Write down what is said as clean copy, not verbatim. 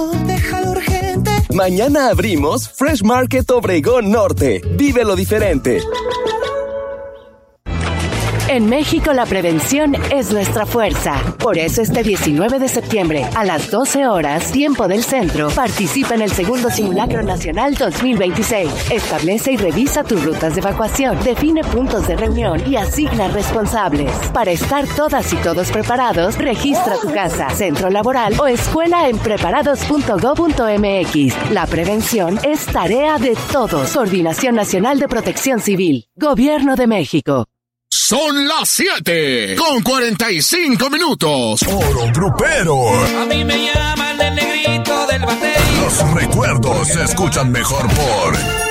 Déjalo urgente. Mañana abrimos Fresh Market Obregón Norte. Vive lo diferente. En México la prevención es nuestra fuerza. Por eso este 19 de septiembre a las 12 horas, tiempo del centro, participa en el segundo Simulacro Nacional 2026. Establece y revisa tus rutas de evacuación, define puntos de reunión y asigna responsables. Para estar todas y todos preparados, registra tu casa, centro laboral o escuela en preparados.go.mx. La prevención es tarea de todos. Coordinación Nacional de Protección Civil. Gobierno de México. Son las 7:45. Oro Grupero. A mí me llaman el negrito del batey. Los recuerdos se escuchan mejor por